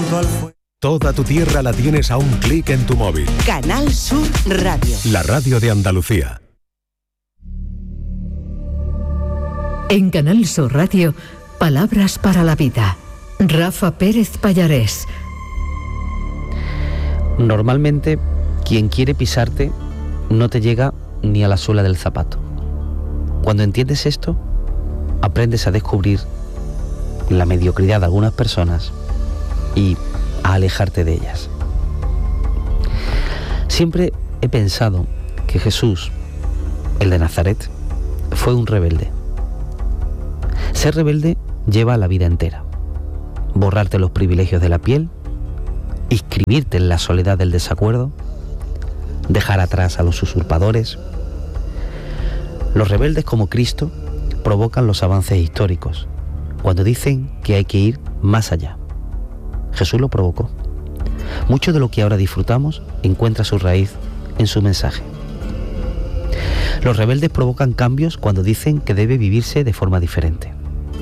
junto al fuego. Toda tu tierra la tienes a un clic en tu móvil. Canal Sur Radio. La radio de Andalucía. En Canal Sur Radio, Palabras para la Vida. Rafa Pérez Pallarés. Normalmente, quien quiere pisarte no te llega ni a la suela del zapato. Cuando entiendes esto, aprendes a descubrir la mediocridad de algunas personas y a alejarte de ellas. Siempre he pensado que Jesús, el de Nazaret, fue un rebelde. Ser rebelde lleva la vida entera. Borrarte los privilegios de la piel, inscribirte en la soledad del desacuerdo, dejar atrás a los usurpadores. Los rebeldes como Cristo provocan los avances históricos, cuando dicen que hay que ir más allá. Jesús lo provocó. Mucho de lo que ahora disfrutamos encuentra su raíz en su mensaje. Los rebeldes provocan cambios cuando dicen que debe vivirse de forma diferente.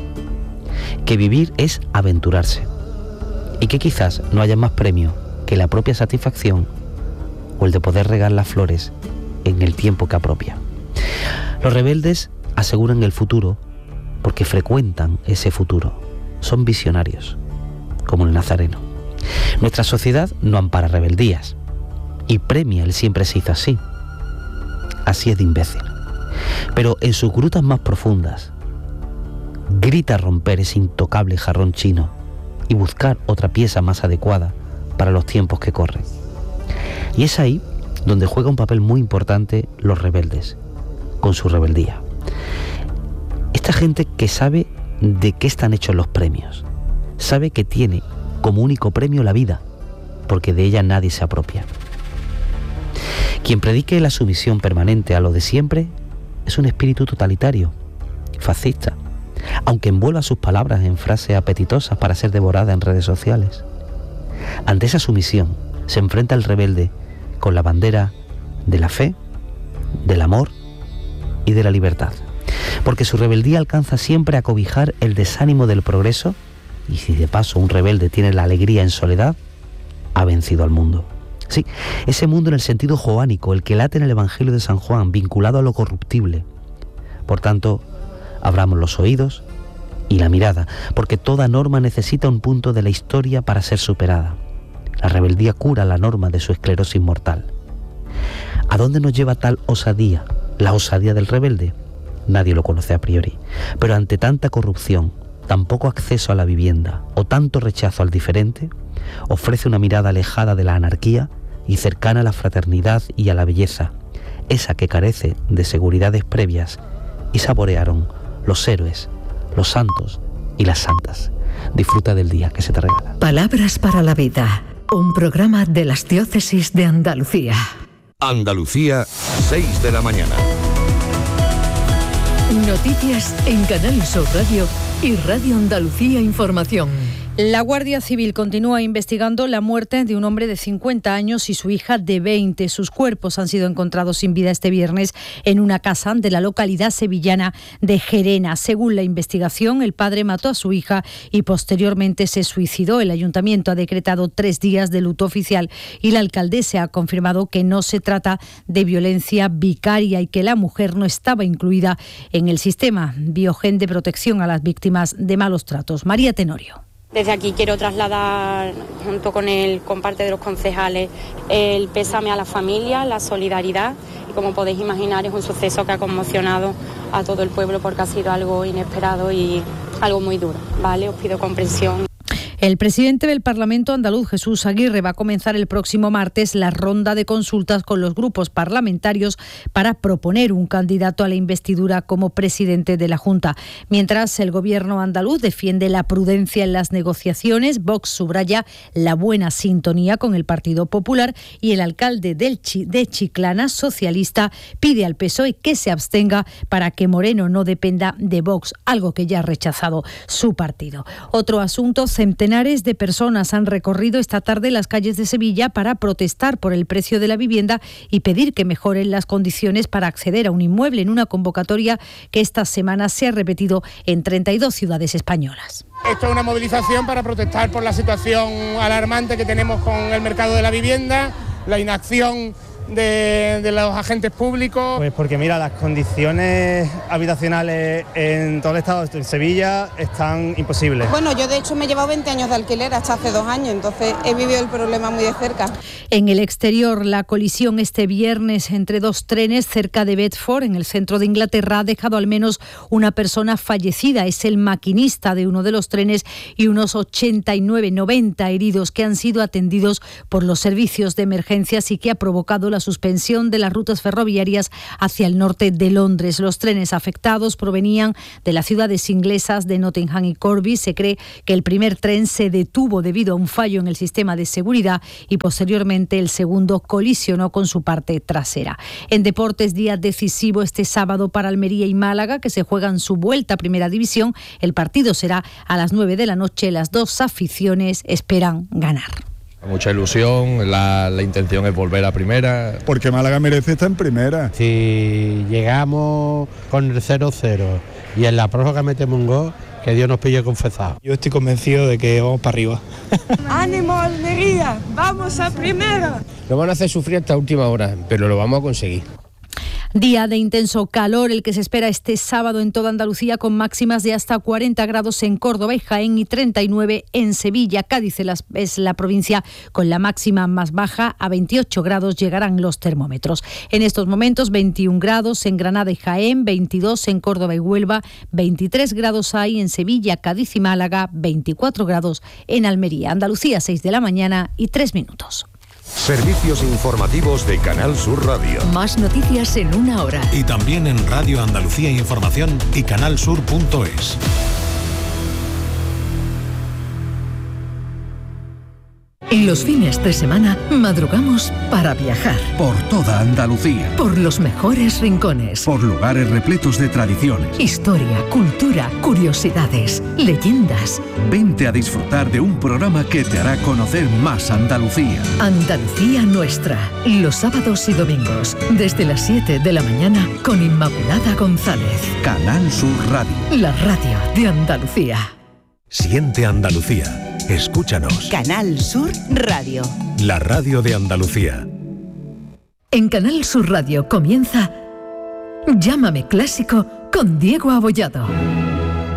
Que vivir es aventurarse. Y que quizás no haya más premio que la propia satisfacción o el de poder regar las flores en el tiempo que apropia. Los rebeldes aseguran el futuro porque frecuentan ese futuro. Son visionarios, como el nazareno. Nuestra sociedad no ampara rebeldías y premia el siempre se hizo así. Así es de imbécil. Pero en sus grutas más profundas grita romper ese intocable jarrón chino y buscar otra pieza más adecuada para los tiempos que corren. Y es ahí donde juega un papel muy importante los rebeldes, con su rebeldía. Esta gente que sabe de qué están hechos los premios, sabe que tiene como único premio la vida, porque de ella nadie se apropia. Quien predique la sumisión permanente a lo de siempre es un espíritu totalitario, fascista, aunque envuelva sus palabras en frases apetitosas para ser devoradas en redes sociales. Ante esa sumisión se enfrenta el rebelde con la bandera de la fe, del amor y de la libertad, porque su rebeldía alcanza siempre a cobijar el desánimo del progreso, y si de paso un rebelde tiene la alegría en soledad, ha vencido al mundo. Sí, ese mundo en el sentido joánico, el que late en el Evangelio de San Juan, vinculado a lo corruptible. Por tanto, abramos los oídos y la mirada, porque toda norma necesita un punto de la historia para ser superada. La rebeldía cura la norma de su esclerosis mortal. ¿A dónde nos lleva tal osadía? La osadía del rebelde. Nadie lo conoce a priori. Pero ante tanta corrupción, tan poco acceso a la vivienda o tanto rechazo al diferente, ofrece una mirada alejada de la anarquía y cercana a la fraternidad y a la belleza, esa que carece de seguridades previas, y saborearon los héroes, los santos y las santas. Disfruta del día que se te regala. Palabras para la Vida, un programa de las diócesis de Andalucía. Andalucía, 6 de la mañana. Noticias en Canal Sur Radio y Radio Andalucía Información. La Guardia Civil continúa investigando la muerte de un hombre de 50 años y su hija de 20. Sus cuerpos han sido encontrados sin vida este viernes en una casa de la localidad sevillana de Gerena. Según la investigación, el padre mató a su hija y posteriormente se suicidó. El ayuntamiento ha decretado 3 días de luto oficial y la alcaldesa ha confirmado que no se trata de violencia vicaria y que la mujer no estaba incluida en el sistema Biogen de protección a las víctimas de malos tratos. María Tenorio. Desde aquí quiero trasladar, junto con parte de los concejales, el pésame a la familia, la solidaridad. Y como podéis imaginar, es un suceso que ha conmocionado a todo el pueblo porque ha sido algo inesperado y algo muy duro, ¿vale? Os pido comprensión. El presidente del Parlamento andaluz, Jesús Aguirre, va a comenzar el próximo martes la ronda de consultas con los grupos parlamentarios para proponer un candidato a la investidura como presidente de la Junta. Mientras el gobierno andaluz defiende la prudencia en las negociaciones, Vox subraya la buena sintonía con el Partido Popular y el alcalde de Chiclana, socialista, pide al PSOE que se abstenga para que Moreno no dependa de Vox, algo que ya ha rechazado su partido. Otro asunto, centenares Centenares de personas han recorrido esta tarde las calles de Sevilla para protestar por el precio de la vivienda y pedir que mejoren las condiciones para acceder a un inmueble en una convocatoria que esta semana se ha repetido en 32 ciudades españolas. Esto es una movilización para protestar por la situación alarmante que tenemos con el mercado de la vivienda, la inacción de los agentes públicos. Pues porque mira, las condiciones habitacionales en todo el estado de Sevilla están imposibles. Bueno, yo de hecho me he llevado 20 años de alquiler hasta hace 2 años, entonces he vivido el problema muy de cerca. En el exterior, la colisión este viernes entre 2 trenes cerca de Bedford, en el centro de Inglaterra, ha dejado al menos una persona fallecida. Es el maquinista de uno de los trenes y unos 90 heridos que han sido atendidos por los servicios de emergencias y que ha provocado la suspensión de las rutas ferroviarias hacia el norte de Londres. Los trenes afectados provenían de las ciudades inglesas de Nottingham y Corby. Se cree que el primer tren se detuvo debido a un fallo en el sistema de seguridad y posteriormente el segundo colisionó con su parte trasera. En deportes, día decisivo este sábado para Almería y Málaga, que se juegan su vuelta a Primera División. El partido será a las 9 de la noche. Las dos aficiones esperan ganar. Mucha ilusión, la intención es volver a primera. Porque Málaga merece estar en primera. Si llegamos con el 0-0 y en la prórroga metemos un gol, que Dios nos pille confesado. Yo estoy convencido de que vamos para arriba. ¡Ánimo, Almería! ¡Vamos a primera! Lo van a hacer sufrir hasta última hora, pero lo vamos a conseguir. Día de intenso calor el que se espera este sábado en toda Andalucía, con máximas de hasta 40 grados en Córdoba y Jaén y 39 en Sevilla. Cádiz es la provincia con la máxima más baja. A 28 grados llegarán los termómetros. En estos momentos 21 grados en Granada y Jaén, 22 en Córdoba y Huelva, 23 grados hay en Sevilla, Cádiz y Málaga, 24 grados en Almería. Andalucía, 6 de la mañana y 3 minutos. Servicios informativos de Canal Sur Radio. Más noticias en 1 hora. Y también en Radio Andalucía Información y canalsur.es. En los fines de semana madrugamos para viajar. Por toda Andalucía. Por los mejores rincones. Por lugares repletos de tradiciones. Historia, cultura, curiosidades, leyendas. Vente a disfrutar de un programa que te hará conocer más Andalucía. Andalucía Nuestra. Los sábados y domingos, desde las 7 de la mañana, con Inmaculada González. Canal Sur Radio. La radio de Andalucía. Siente Andalucía. Escúchanos. Canal Sur Radio. La radio de Andalucía. En Canal Sur Radio comienza Llámame Clásico con Diego Abollado.